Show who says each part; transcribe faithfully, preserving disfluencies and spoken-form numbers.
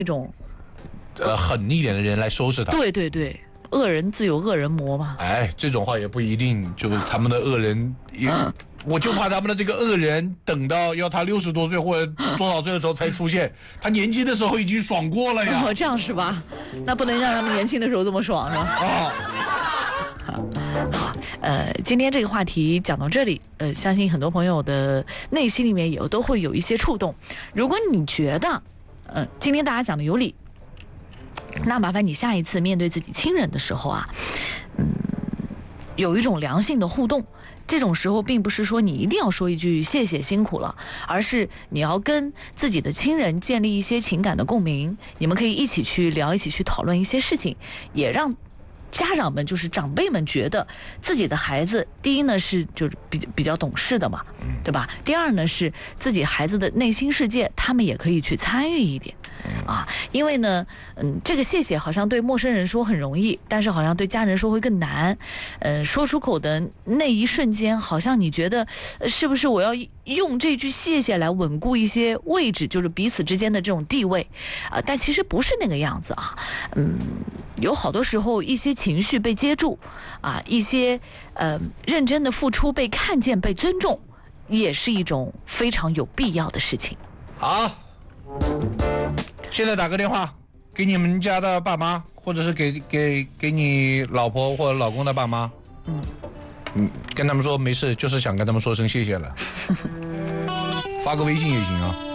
Speaker 1: 那种
Speaker 2: 呃狠一点的人来收拾他。
Speaker 1: 对对对，恶人自有恶人磨嘛。
Speaker 2: 哎，这种话也不一定，就是他们的恶人也。嗯我就怕他们的这个恶人等到要他六十多岁或者多少岁的时候才出现，他年轻的时候已经爽过了呀。
Speaker 1: 哦，这样是吧？那不能让他们年轻的时候这么爽是吧？
Speaker 2: 啊。
Speaker 1: 好，呃，今天这个话题讲到这里，呃，相信很多朋友的内心里面也都会有一些触动。如果你觉得，嗯、呃，今天大家讲的有理，那麻烦你下一次面对自己亲人的时候啊，嗯，有一种良性的互动。这种时候并不是说你一定要说一句谢谢辛苦了，而是你要跟自己的亲人建立一些情感的共鸣，你们可以一起去聊，一起去讨论一些事情，也让家长们就是长辈们觉得自己的孩子，第一呢是就是比比较懂事的嘛，对吧？第二呢是自己孩子的内心世界，他们也可以去参与一点。啊，因为呢，嗯，这个谢谢好像对陌生人说很容易，但是好像对家人说会更难。呃，说出口的那一瞬间，好像你觉得，呃、是不是我要用这句谢谢来稳固一些位置，就是彼此之间的这种地位啊、呃？但其实不是那个样子啊。嗯，有好多时候一些情绪被接住，啊，一些呃认真的付出被看见、被尊重，也是一种非常有必要的事情。
Speaker 2: 好。现在打个电话给你们家的爸妈，或者是给给给你老婆或者老公的爸妈，嗯，嗯，跟他们说没事，就是想跟他们说声谢谢了，发个微信也行啊。